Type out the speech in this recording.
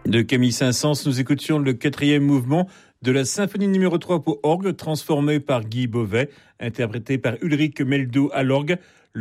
De Camille Saint-Saëns, nous écoutions le 4e mouvement de la symphonie numéro 3 pour orgue, transformée par Guy Beauvais, interprétée par Ulrich Meldo à l'orgue.